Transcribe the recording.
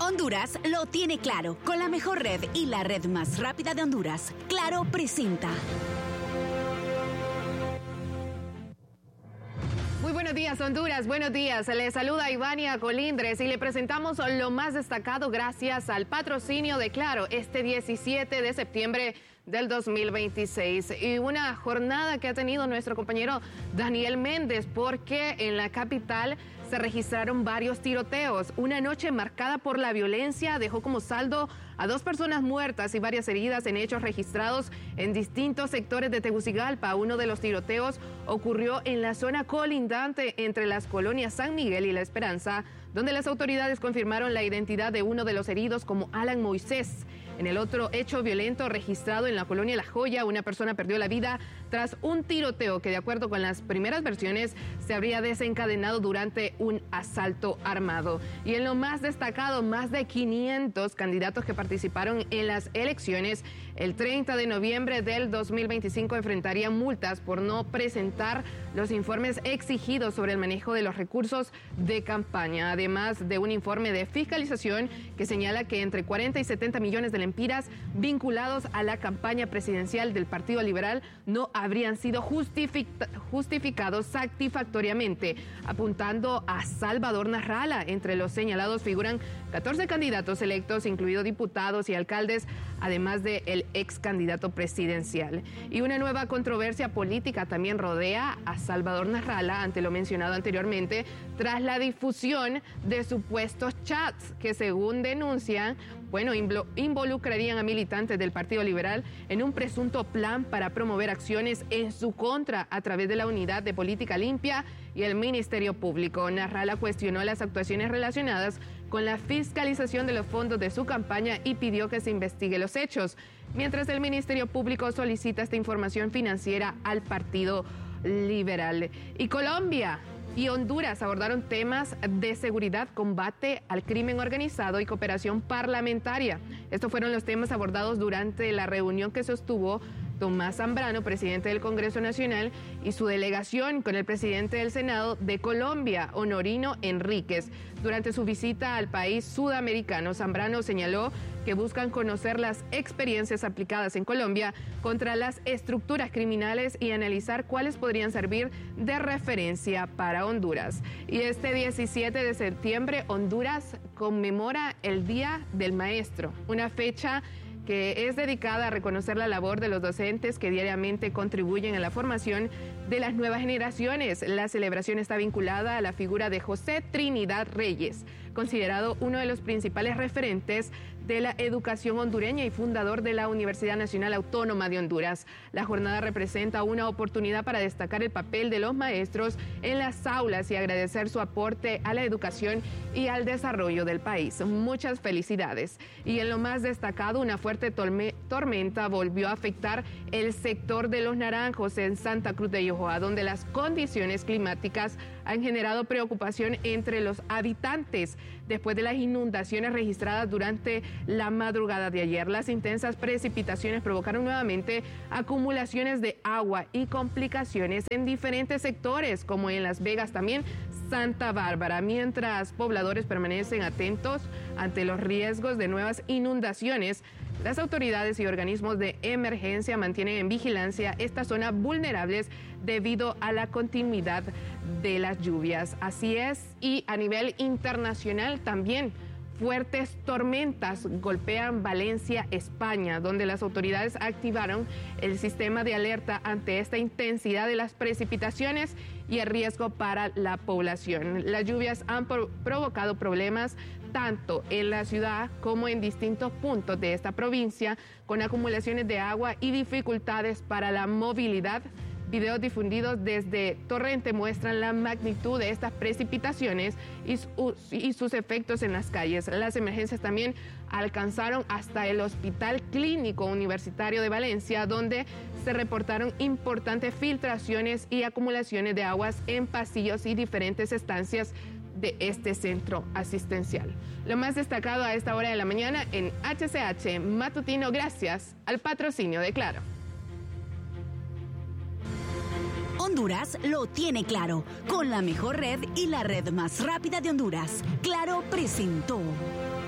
Honduras lo tiene claro. Con la mejor red y la red más rápida de Honduras, Claro presenta. Muy buenos días, Honduras. Buenos días. Les saluda Ivania Colindres y le presentamos lo más destacado gracias al patrocinio de Claro este 17 de septiembre del 2026 y una jornada que ha tenido nuestro compañero Daniel Méndez, porque en la capital se registraron varios tiroteos. Una noche marcada por la violencia dejó como saldo a 2 personas muertas y varias heridas en hechos registrados en distintos sectores de Tegucigalpa. Uno de los tiroteos ocurrió en la zona colindante entre las colonias San Miguel y La Esperanza, donde las autoridades confirmaron la identidad de uno de los heridos como Alan Moisés. En el otro hecho violento registrado en la colonia La Joya, una persona perdió la vida tras un tiroteo que, de acuerdo con las primeras versiones, se habría desencadenado durante un asalto armado. Y en lo más destacado, más de 500 candidatos que participaron en las elecciones el 30 de noviembre del 2025 enfrentarían multas por no presentar los informes exigidos sobre el manejo de los recursos de campaña, además de un informe de fiscalización que señala que entre 40 y 70 millones de lempiras vinculados a la campaña presidencial del Partido Liberal no habrían sido justificados satisfactoriamente, apuntando a Salvador Narrala. Entre los señalados figuran 14 candidatos electos, incluidos diputados y alcaldes, además del ex candidato presidencial. Y una nueva controversia política también rodea a Salvador Narrala, ante lo mencionado anteriormente, tras la difusión de supuestos chats que, según denuncian, involucrarían a militantes del Partido Liberal en un presunto plan para promover acciones en su contra a través de la Unidad de Política Limpia y el Ministerio Público. Narrala cuestionó las actuaciones relacionadas con la fiscalización de los fondos de su campaña y pidió que se investigue los hechos, mientras el Ministerio Público solicita esta información financiera al Partido Liberal. Y Colombia y Honduras abordaron temas de seguridad, combate al crimen organizado y cooperación parlamentaria. Estos fueron los temas abordados durante la reunión que sostuvo Tomás Zambrano, presidente del Congreso Nacional, y su delegación con el presidente del Senado de Colombia, Honorino Enríquez. Durante su visita al país sudamericano, Zambrano señaló que buscan conocer las experiencias aplicadas en Colombia contra las estructuras criminales y analizar cuáles podrían servir de referencia para Honduras. Y este 17 de septiembre, Honduras conmemora el Día del Maestro, una fecha que es dedicada a reconocer la labor de los docentes que diariamente contribuyen a la formación de las nuevas generaciones. La celebración está vinculada a la figura de José Trinidad Reyes, considerado uno de los principales referentes de la educación hondureña y fundador de la Universidad Nacional Autónoma de Honduras. La jornada representa una oportunidad para destacar el papel de los maestros en las aulas y agradecer su aporte a la educación y al desarrollo del país. Muchas felicidades. Y en lo más destacado, una fuerte tormenta volvió a afectar el sector de Los Naranjos en Santa Cruz de Yojoa, donde las condiciones climáticas han generado preocupación entre los habitantes después de las inundaciones registradas durante la madrugada de ayer. Las intensas precipitaciones provocaron nuevamente acumulaciones de agua y complicaciones en diferentes sectores, como en Las Vegas, también Santa Bárbara, mientras pobladores permanecen atentos ante los riesgos de nuevas inundaciones. Las autoridades y organismos de emergencia mantienen en vigilancia estas zonas vulnerables debido a la continuidad de las lluvias. Así es, y a nivel internacional también fuertes tormentas golpean Valencia, España, donde las autoridades activaron el sistema de alerta ante esta intensidad de las precipitaciones y el riesgo para la población. Las lluvias han provocado problemas tanto en la ciudad como en distintos puntos de esta provincia, con acumulaciones de agua y dificultades para la movilidad. Videos difundidos desde Torrente muestran la magnitud de estas precipitaciones y sus efectos en las calles. Las emergencias también alcanzaron hasta el Hospital Clínico Universitario de Valencia, donde se reportaron importantes filtraciones y acumulaciones de aguas en pasillos y diferentes estancias de este centro asistencial. Lo más destacado a esta hora de la mañana en HCH Matutino, gracias al patrocinio de Claro. Honduras lo tiene claro. Con la mejor red y la red más rápida de Honduras, Claro presentó.